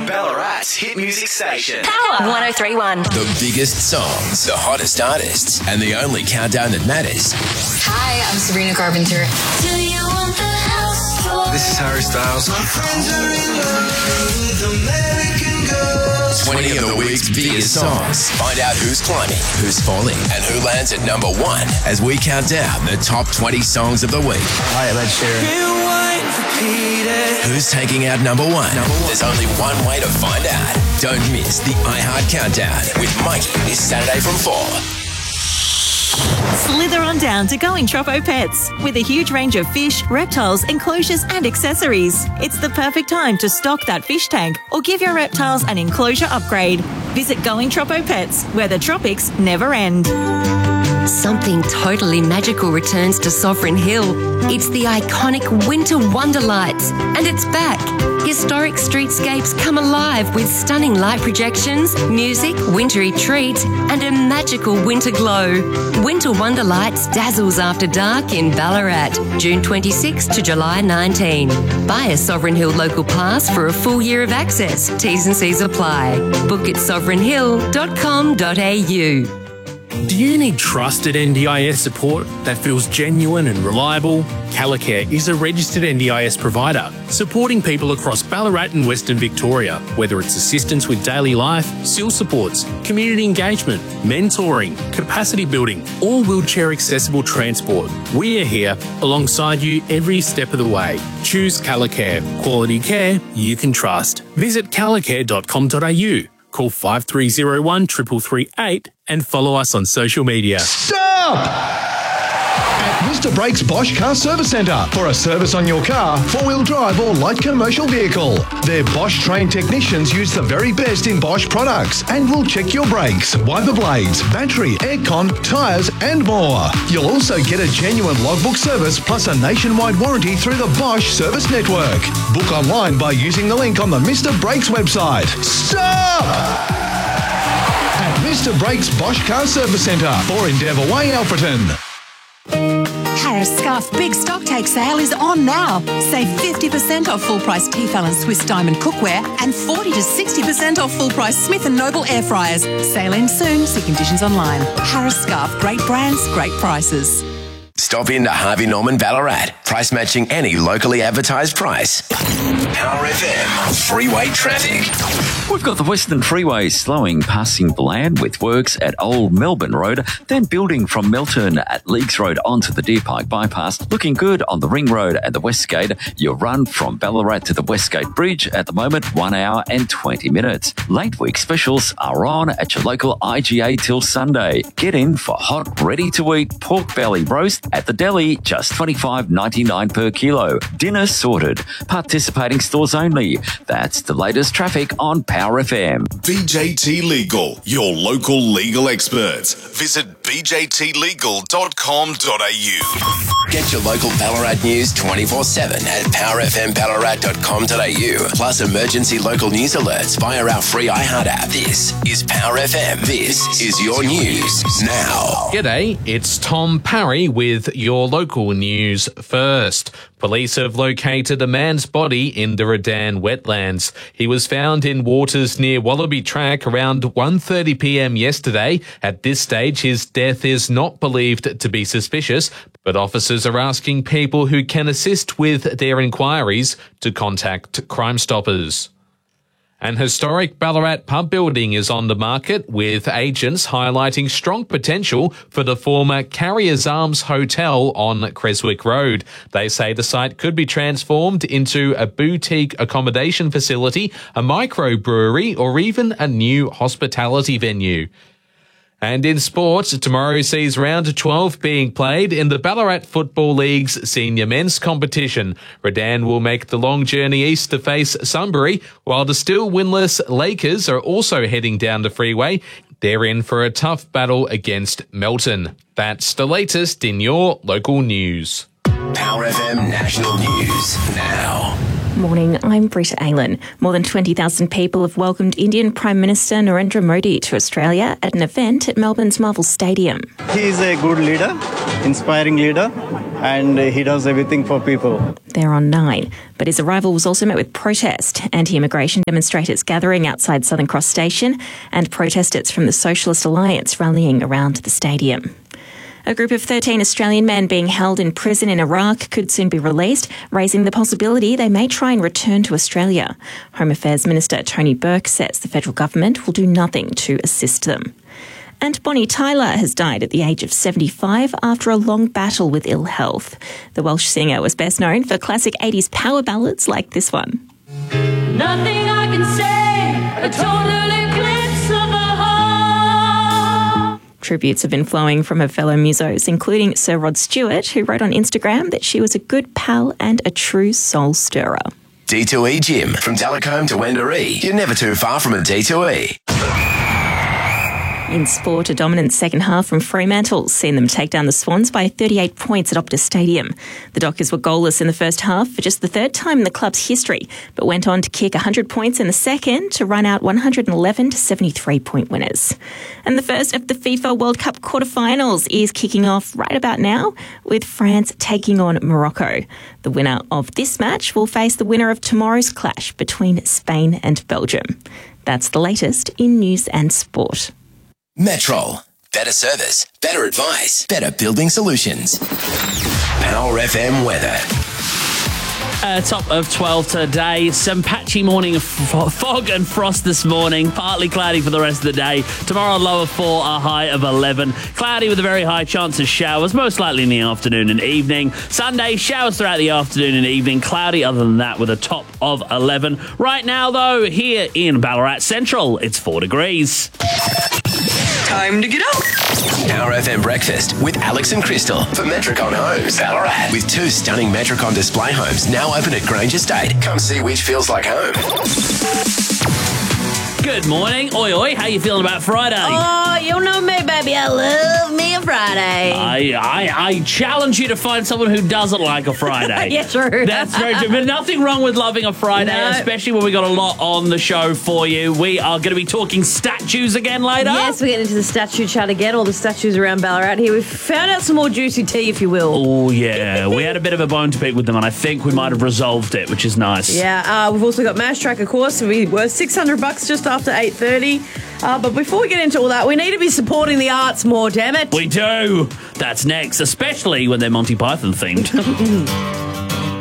Ballarat's hit music station. Power 103.1. The biggest songs, the hottest artists, and the only countdown that matters. Hi, I'm Sabrina Carpenter. This is Harry Styles. 20 of the week's biggest songs. Find out who's climbing, who's falling, and who lands at number one as we count down the top 20 songs of the week. Hi, Ed Sheeran. Who's taking out number one? There's only one way to find out. Don't miss the iHeart Countdown with Mikey this Saturday from 4. Slither on down to Going Troppo Pets. With a huge range of fish, reptiles, enclosures and accessories. It's the perfect time to stock that fish tank or give your reptiles an enclosure upgrade. Visit Going Troppo Pets, where the tropics never end. Something totally magical returns to Sovereign Hill. It's the iconic Winter Wonderlights, and it's back. Historic streetscapes come alive with stunning light projections, music, wintry treats, and a magical winter glow. Winter Wonderlights dazzles after dark in Ballarat, June 26 to July 19. Buy a Sovereign Hill local pass for a full year of access. T's and C's apply. Book at sovereignhill.com.au. Do you need trusted NDIS support that feels genuine and reliable? Calicare is a registered NDIS provider, supporting people across Ballarat and Western Victoria, whether it's assistance with daily life, SIL supports, community engagement, mentoring, capacity building, or wheelchair accessible transport. We are here alongside you every step of the way. Choose Calicare, quality care you can trust. Visit calicare.com.au. Call 5301 3338 and follow us on social media. Stop! At Mr. Brakes Bosch Car Service Centre for a service on your car, four-wheel drive or light commercial vehicle. Their Bosch trained technicians use the very best in Bosch products and will check your brakes, wiper blades, battery, aircon, tyres and more. You'll also get a genuine logbook service plus a nationwide warranty through the Bosch Service Network. Book online by using the link on the Mr. Brakes website. Stop! At Mr. Brakes Bosch Car Service Centre for Endeavour Way, Alfreton. Harris Scarf Big Stock Take sale is on now. Save 50% off full price Tefal and Swiss Diamond cookware and 40 to 60% off full price Smith & Noble air fryers. Sale ends soon. See conditions online. Harris Scarf, great brands, great prices. Stop in to Harvey Norman Ballarat. Price matching any locally advertised price. Power FM. Freeway traffic. We've got the Western Freeway slowing passing Bland with works at Old Melbourne Road, then building from Milton at Leagues Road onto the Deer Park bypass. Looking good on the Ring Road and the Westgate. Your run from Ballarat to the Westgate Bridge at the moment, 1 hour and 20 minutes. Late week specials are on at your local IGA till Sunday. Get in for hot, ready-to-eat pork belly roast at the deli, just $25.99 per kilo. Dinner sorted. Participating stores only. That's the latest traffic on Power FM. BJT Legal, your local legal experts. Visit bjtlegal.com.au. Get your local Ballarat news 24/7 at powerfmballarat.com.au. Plus emergency local news alerts via our free iHeart app. This is Power FM. This is your news now. G'day, it's Tom Parry with your local news first. Police have located a man's body in the Redan wetlands. He was found in waters near Wallaby Track around 1:30 p.m. yesterday. At this stage, his death is not believed to be suspicious, but officers are asking people who can assist with their inquiries to contact Crime Stoppers. An historic Ballarat pub building is on the market, with agents highlighting strong potential for the former Carriers Arms Hotel on Creswick Road. They say the site could be transformed into a boutique accommodation facility, a microbrewery, or even a new hospitality venue. And in sport, tomorrow sees round 12 being played in the Ballarat Football League's senior men's competition. Redan will make the long journey east to face Sunbury, while the still winless Lakers are also heading down the freeway. They're in for a tough battle against Melton. That's the latest in your local news. Power FM National News now. Morning, I'm Britta Aylan. More than 20,000 people have welcomed Indian Prime Minister Narendra Modi to Australia at an event at Melbourne's Marvel Stadium. He is a good leader, inspiring leader, and he does everything for people. They're on 9. But his arrival was also met with protest. Anti-immigration demonstrators gathering outside Southern Cross Station and protesters from the Socialist Alliance rallying around the stadium. A group of 13 Australian men being held in prison in Iraq could soon be released, raising the possibility they may try and return to Australia. Home Affairs Minister Tony Burke says the federal government will do nothing to assist them. And Bonnie Tyler has died at the age of 75 after a long battle with ill health. The Welsh singer was best known for classic 80s power ballads like this one. Nothing I can say, a total eclipse of the heart. Tributes have been flowing from her fellow musos, including Sir Rod Stewart, who wrote on Instagram that she was a good pal and a true soul stirrer. D2E Gym. From Delacombe to Wendouree, you're never too far from a D2E. In sport, a dominant second half from Fremantle seen them take down the Swans by 38 points at Optus Stadium. The Dockers were goalless in the first half for just the third time in the club's history, but went on to kick 100 points in the second to run out 111 to 73-point winners. And the first of the FIFA World Cup quarterfinals is kicking off right about now, with France taking on Morocco. The winner of this match will face the winner of tomorrow's clash between Spain and Belgium. That's the latest in news and sport. Metrol. Better service, better advice, better building solutions. Power FM weather. Top of 12 today. Some patchy morning fog and frost this morning. Partly cloudy for the rest of the day. Tomorrow, low of 4, a high of 11. Cloudy with a very high chance of showers, most likely in the afternoon and evening. Sunday, showers throughout the afternoon and evening. Cloudy other than that with a top of 11. Right now, though, here in Ballarat Central, it's 4 degrees. Time to get up. Power FM Breakfast with Alex and Crystal for Metricon Homes, Ballarat. With 2 stunning Metricon display homes now open at Grange Estate. Come see which feels like home. Good morning. Oi, oi. How you feeling about Friday? Oh, you know me, baby. I love me a Friday. I challenge you to find someone who doesn't like a Friday. Yeah, true. That's very true. But nothing wrong with loving a Friday, especially when we got a lot on the show for you. We are going to be talking statues again later. Yes, we're getting into the statue chat again, all the statues around Ballarat here. We've found out some more juicy tea, if you will. Oh, yeah. We had a bit of a bone to pick with them, and I think we might have resolved it, which is nice. Yeah, we've also got Mash Track, of course. We were $600 just after 8:30. But before we get into all that, we need to be supporting the arts more, damn it. We do. That's next, especially when they're Monty Python themed.